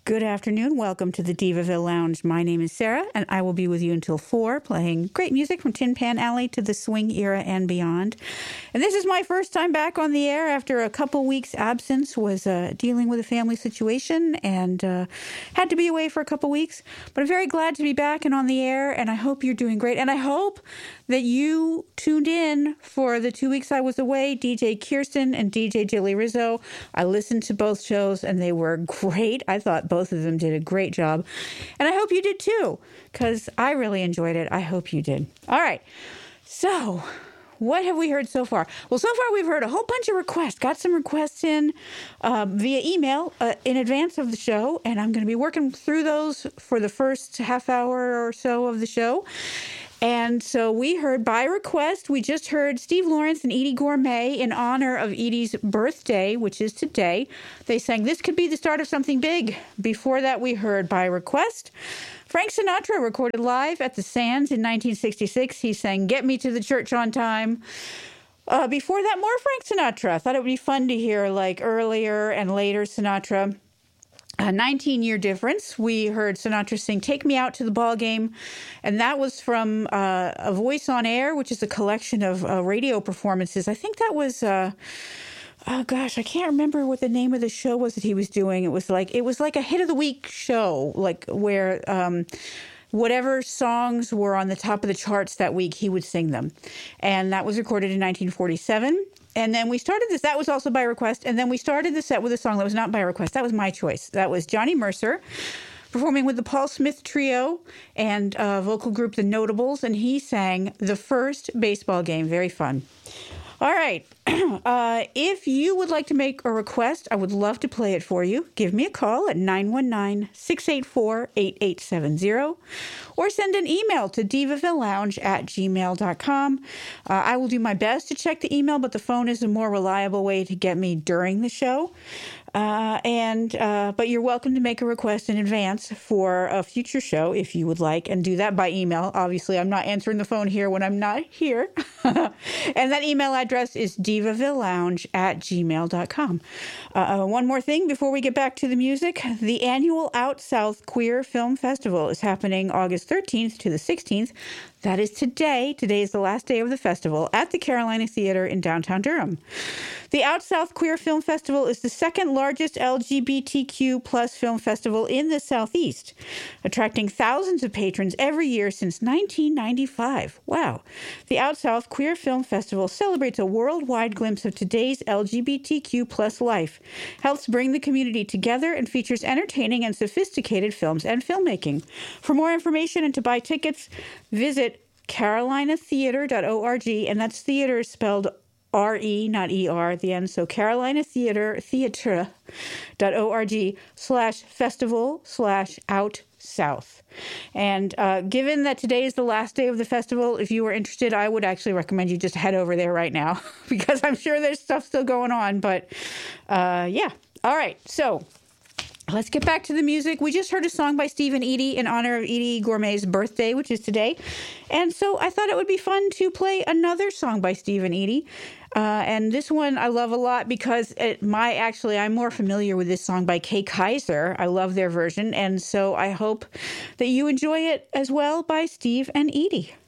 Good afternoon. Welcome to the Divaville Lounge. My name is Sarah, and I will be with you until 4, playing great music from Tin Pan Alley to the swing era and beyond. And this is my first time back on the air after a couple weeks' absence. Was dealing with a family situation and had to be away for a couple weeks. But I'm very glad to be back and on the air, and I hope you're doing great. And I hope that you tuned in for the 2 weeks I was away, DJ Kirsten and DJ Jilly Rizzo. I listened to both shows, and they were great. I thought both of them did a great job. And I hope you did too, because I really enjoyed it. I hope you did. All right. So what have we heard so far? Well, so far we've heard a whole bunch of requests. Got some requests in via email in advance of the show, and I'm going to be working through those for the first half hour or so of the show. And so we heard by request, we just heard Steve Lawrence and Eydie Gormé in honor of Eydie's birthday, which is today. They sang "This Could Be the Start of Something Big." Before that, we heard by request Frank Sinatra, recorded live at the Sands in 1966. He sang "Get Me to the Church on Time." Before that, more Frank Sinatra. I thought it would be fun to hear like earlier and later Sinatra. A 19-year difference. We heard Sinatra sing "Take Me Out to the Ball Game," and that was from A Voice on Air, which is a collection of radio performances. I think that was, oh gosh, I can't remember what the name of the show was that he was doing. It was like a hit of the week show, like where whatever songs were on the top of the charts that week, he would sing them. And that was recorded in 1947. And then we started this, that was also by request, and then we started the set with a song that was not by request. That was my choice. That was Johnny Mercer performing with the Paul Smith Trio and vocal group The Notables, and he sang "The First Baseball Game." Very fun. All right. If you would like to make a request, I would love to play it for you. Give me a call at 919-684-8870 or send an email to divavillelounge@gmail.com. I will do my best to check the email, but the phone is a more reliable way to get me during the show. But you're welcome to make a request in advance for a future show if you would like, and do that by email. Obviously, I'm not answering the phone here when I'm not here. And that email address is divavillelounge@gmail.com. One more thing before we get back to the music. The annual Out South Queer Film Festival is happening August 13th to the 16th. That is today. Today is the last day of the festival at the Carolina Theater in downtown Durham. The Out South Queer Film Festival is the second largest LGBTQ plus film festival in the Southeast, attracting thousands of patrons every year since 1995. Wow. The Out South Queer Film Festival celebrates a worldwide glimpse of today's LGBTQ plus life, helps bring the community together, and features entertaining and sophisticated films and filmmaking. For more information and to buy tickets, visit carolinatheater.org, and that's theater spelled R-E, not E-R at the end. So carolinatheater.org/festival/Out South. And given that today is the last day of the festival, if you were interested, I would actually recommend you just head over there right now because I'm sure there's stuff still going on. But yeah. All right. So let's get back to the music. We just heard a song by Steve and Eydie in honor of Eydie Gormé's birthday, which is today. And so I thought it would be fun to play another song by Steve and Eydie. And this one I love a lot because I'm more familiar with this song by Kay Kyser. I love their version. And so I hope that you enjoy it as well by Steve and Eydie.